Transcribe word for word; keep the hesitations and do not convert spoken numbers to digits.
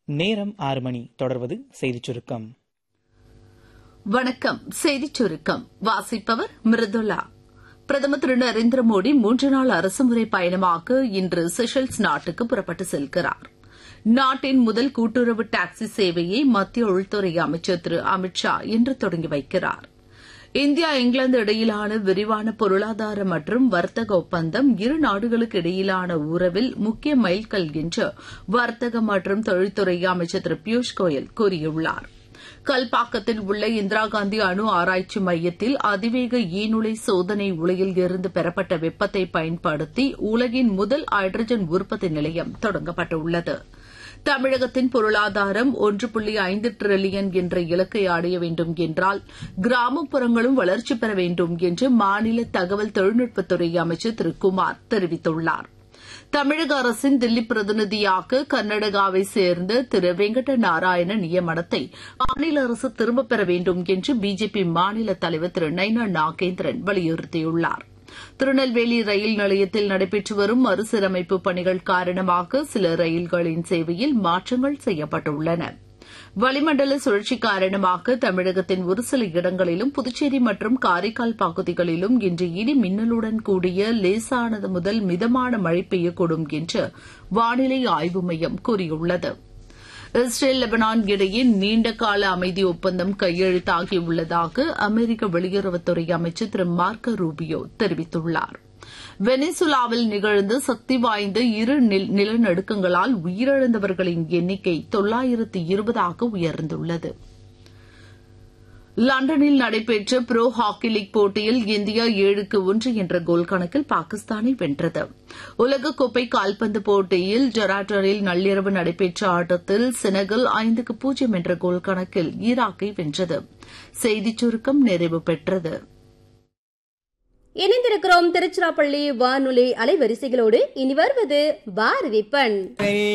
நேரம் ஆறு மணி. தொடர்வது செய்திச் சுருக்கம். வணக்கம். செய்திச் சுருக்கம் வாசிப்பவர் மிருதுலா. பிரதமர் திரு நரேந்திர மோடி மூன்று நாள் அரசுமுறை பயணமாக இன்று செஷல்ஸ் நாட்டுக்கு புறப்பட்டு செல்கிறார். நாட்டின் முதல் கூட்டுறவு டாக்ஸி சேவையை மத்திய உள்துறை அமைச்சர் திரு அமித் ஷா இன்று தொடங்கி வைக்கிறார். இந்தியா இங்கிலாந்து இடையிலான விரிவான பொருளாதார மற்றும் வர்த்தக ஒப்பந்தம் இரு நாடுகளுக்கு இடையிலான உறவில் முக்கிய மைல்கல் என்று வர்த்தக மற்றும் தொழில்துறை அமைச்சர் திரு பியூஷ் கோயல் கூறியுள்ளார். கல்பாக்கத்தில் உள்ள இந்திரா காந்தி அணு ஆராய்ச்சி மையத்தில் அதிவேக ஈநுழை சோதனை உலையில் இருந்து பெறப்பட்ட வெப்பத்தை பயன்படுத்தி உலகின் முதல் ஹைட்ரஜன் உற்பத்தி நிலையம் தொடங்கப்பட்டுள்ளது. தமிழகத்தின் பொருளாதாரம் ஒன்று புள்ளி ஐந்து டிரில்லியன் என்ற இலக்கை அடைய வேண்டும் என்றால் கிராமப்புறங்களும் வளர்ச்சி பெற வேண்டும் என்று மாநில தகவல் தொழில்நுட்பத்துறை அமைச்சர் திரு குமார் தெரிவித்துள்ளார். தமிழக அரசின் தில்லி பிரதிநிதியாக கர்நாடகாவை சேர்ந்த திரு வெங்கட நாராயண நியமனத்தை மாநில அரசு திரும்பப் பெற வேண்டும் என்று பிஜேபி மாநில தலைவர் திரு நைனா நாகேந்திரன் வலியுறுத்தியுள்ளார். திருநெல்வேலி ரயில் நிலையத்தில் நடைபெற்று வரும் மறுசீரமைப்பு பணிகள் காரணமாக சில ரயில்களின் சேவையில் மாற்றங்கள் செய்யப்பட்டுள்ளன. வளிமண்டல சுழற்சி காரணமாக தமிழகத்தின் ஒரு சில இடங்களிலும் புதுச்சேரி மற்றும் காரைக்கால் பகுதிகளிலும் இன்று இடி மின்னலுடன் கூடிய லேசானது முதல் மிதமான மழை பெய்யக்கூடும் என்று வானிலை ஆய்வு மையம் கூறியுள்ளது. இஸ்ரேல் லெபனான் இடையே நீண்டகால அமைதி ஒப்பந்தம் கையெழுத்தாகியுள்ளதாக அமெரிக்க வெளியுறவுத்துறை அமைச்சர் திரு மார்க்கோ ரூபியோ தெரிவித்துள்ளார். வெனிசுலாவில் நிகழ்ந்த சக்தி வாய்ந்த இரு நிலநடுக்கங்களால் உயிரிழந்தவர்களின் எண்ணிக்கை தொள்ளாயிரத்து இருபதாக உயர்ந்துள்ளது. லண்டனில் நடைபெற்ற புரோ ஹாக்கி லீக் போட்டியில் இந்தியா ஏழுக்கு ஒன்று என்ற கோல் கணக்கில் பாகிஸ்தானை வென்றது. உலகக்கோப்பை கால்பந்து போட்டியில் ஜொராட்டரில் நள்ளிரவு நடைபெற்ற ஆட்டத்தில் செனகல் ஐந்துக்கு பூஜ்ஜியம் என்ற கோல் கணக்கில் ஈராக்கை வென்றது. செய்திச் சுருக்கம் நிறைவு பெற்றது. இணைந்திருக்கிறோம் திருச்சிராப்பள்ளி வானொலி அலைவரிசைகளோடு. இனி வருவது பாரதி பண்.